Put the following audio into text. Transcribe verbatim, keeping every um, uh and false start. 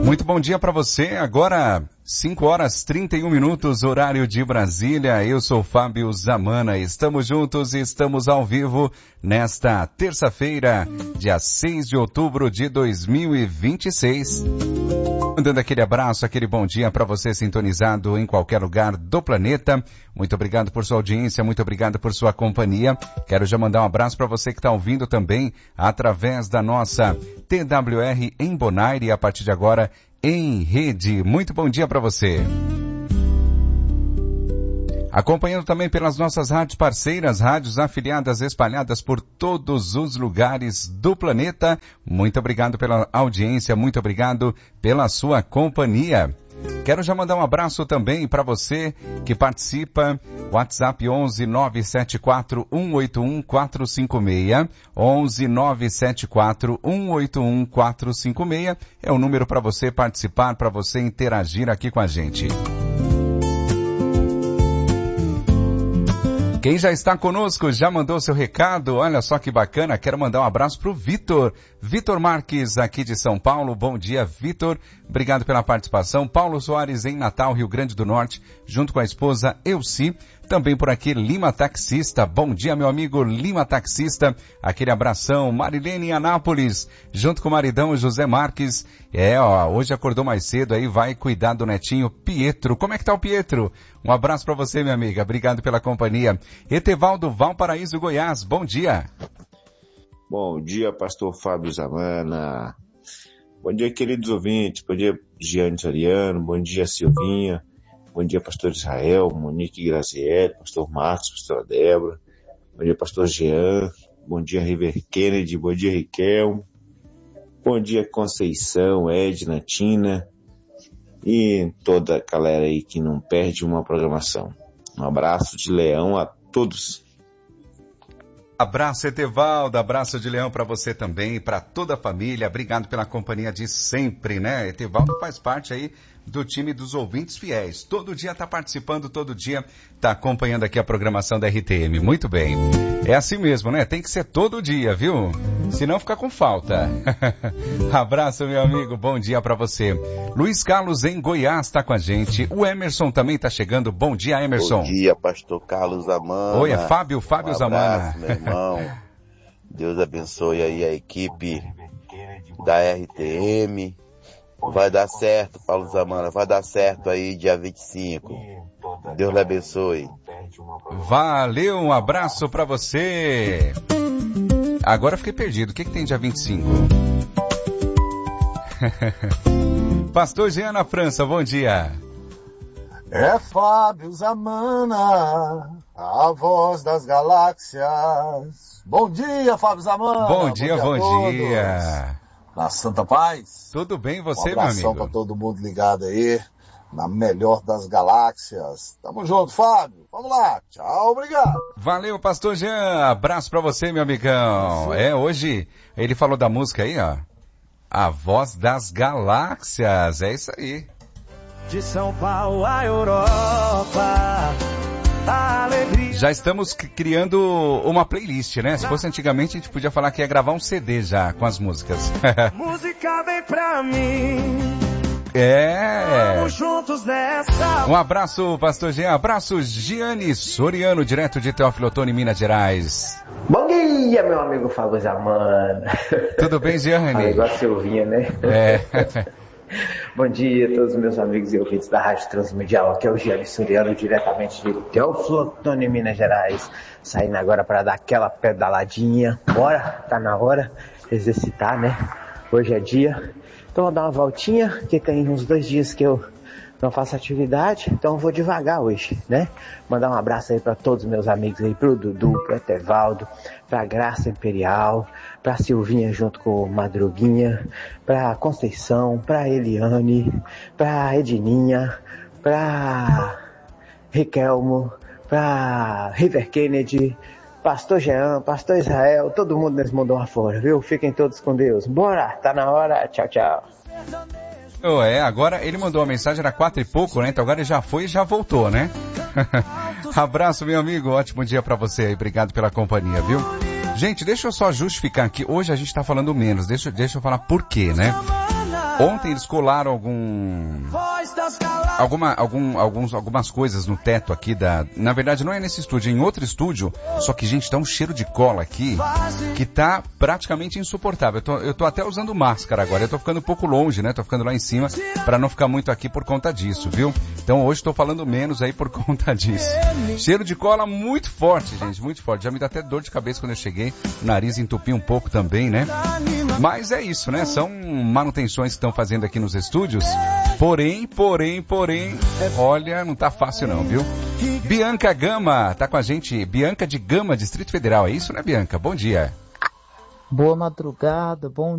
Muito bom dia para você. Agora, cinco horas e trinta e um minutos, horário de Brasília. Eu sou Fábio Zamana. Estamos juntos e estamos ao vivo nesta terça-feira, dia seis de outubro de dois mil e vinte e seis. Mandando aquele abraço, aquele bom dia para você sintonizado em qualquer lugar do planeta. Muito obrigado por sua audiência, muito obrigado por sua companhia. Quero já mandar um abraço para você que está ouvindo também através da nossa T W R em Bonaire, a partir de agora em rede. Muito bom dia para você. Acompanhando também pelas nossas rádios parceiras, rádios afiliadas espalhadas por todos os lugares do planeta. Muito obrigado pela audiência, muito obrigado pela sua companhia. Quero já mandar um abraço também para você que participa. WhatsApp onze nove sete quatro um oito um quatro cinco seis. onze nove sete quatro um oito um quatro cinco seis é o número para você participar, para você interagir aqui com a gente. Quem já está conosco, já mandou seu recado, olha só que bacana, quero mandar um abraço para o Vitor, Vitor Marques aqui de São Paulo, bom dia Vitor, obrigado pela participação. Paulo Soares em Natal, Rio Grande do Norte, junto com a esposa Elci, também por aqui Lima Taxista, bom dia meu amigo Lima Taxista, aquele abração. Marilene em Anápolis, junto com o maridão José Marques, é ó, hoje acordou mais cedo aí, vai cuidar do netinho Pietro. Como é que tá o Pietro? Um abraço para você minha amiga, obrigado pela companhia. Etevaldo Valparaíso, Goiás, bom dia. Bom dia, pastor Fábio Zamana. Bom dia, queridos ouvintes. Bom dia, Giane Soriano. Bom dia, Silvinha. Bom dia, pastor Israel, Monique Grazielli, pastor Marcos, pastor Débora. Bom dia, pastor Jean. Bom dia, River Kennedy. Bom dia, Riquelmo. Bom dia, Conceição, Edna, Tina. E toda a galera aí que não perde uma programação. Um abraço de leão a todos. Abraço, Etevaldo, abraço de leão para você também, para toda a família, obrigado pela companhia de sempre, né? Etevaldo faz parte aí do time dos ouvintes fiéis, todo dia está participando, todo dia está acompanhando aqui a programação da R T M, muito bem. É assim mesmo, né? Tem que ser todo dia, viu? Senão fica com falta. Abraço, meu amigo, bom dia para você. Luiz Carlos em Goiás está com a gente, o Emerson também está chegando, bom dia, Emerson. Bom dia, pastor Carlos Zamana. Oi, é Fábio, Fábio um Zamana. Abraço, meu irmão. Deus abençoe aí a equipe da R T M. Vai dar certo, Paulo Zamana, vai dar certo aí dia vinte e cinco. Deus lhe abençoe. Valeu, um abraço pra você. Agora fiquei perdido, o que que tem dia vinte e cinco? Pastor Jean na França, bom dia. É Fábio Zamana, a voz das galáxias. Bom dia, Fábio Zamana. Bom dia, bom dia. Bom dia. Na Santa Paz. Tudo bem, você, um meu amigo? Um abração pra todo mundo ligado aí, na melhor das galáxias. Tamo junto, Fábio. Vamos lá. Tchau, obrigado. Valeu, pastor Jean. Abraço pra você, meu amigão. Sim. É, hoje, ele falou da música aí, ó. A voz das galáxias. É isso aí. De São Paulo à Europa, a alegria. Já estamos criando uma playlist, né? Se fosse antigamente, a gente podia falar que ia gravar um C D já com as músicas. Música vem pra mim. É. Vamos juntos nessa. Um abraço, pastor Jean. Abraço, Giane Soriano, direto de Teófilo Otoni, Minas Gerais. Bom dia, meu amigo Fábio Zamana. Tudo bem, Giane? Fala igual a Silvinha, né? É. Bom dia a todos os meus amigos e ouvintes da Rádio Transmundial. Aqui é o Gianni Soriano, diretamente de Teófilo Otoni, Minas Gerais. Saindo agora para dar aquela pedaladinha. Bora, tá na hora de exercitar, né? Hoje é dia. Então vou dar uma voltinha, que tem uns dois dias que eu não faço atividade, então eu vou devagar hoje, né? Mandar um abraço aí para todos os meus amigos aí, pro Dudu, pro Etevaldo, pra Graça Imperial, pra Silvinha junto com o Madruguinha, pra Conceição, pra Eliane, pra Edninha, pra Riquelmo, pra River Kennedy, Pastor Jean, Pastor Israel, todo mundo nesse mundo afora, viu? Fiquem todos com Deus. Bora, tá na hora, tchau, tchau. Oh, é, agora ele mandou uma mensagem, era quatro e pouco, né? Então agora ele já foi e já voltou, né? Abraço, meu amigo, ótimo dia pra você aí, obrigado pela companhia, viu? Gente, deixa eu só justificar aqui, hoje a gente tá falando menos, deixa, deixa eu falar por quê, né? Ontem eles colaram algum... Alguma, algum, alguns, algumas coisas no teto aqui da... Na verdade não é nesse estúdio, é em outro estúdio. Só que, gente, tá um cheiro de cola aqui que tá praticamente insuportável. Eu tô, eu tô até usando máscara agora. Eu tô ficando um pouco longe, né? Tô ficando lá em cima pra não ficar muito aqui por conta disso, viu? Então hoje tô falando menos aí por conta disso. Cheiro de cola muito forte, gente, muito forte. Já me dá até dor de cabeça quando eu cheguei. O nariz entupiu um pouco também, né? Mas é isso, né? São manutenções que estão fazendo aqui nos estúdios. Porém, porém, porém, olha, não tá fácil não, viu? Bianca Gama tá com a gente. Bianca de Gama, Distrito Federal. É isso, né, Bianca? Bom dia. Boa madrugada, bom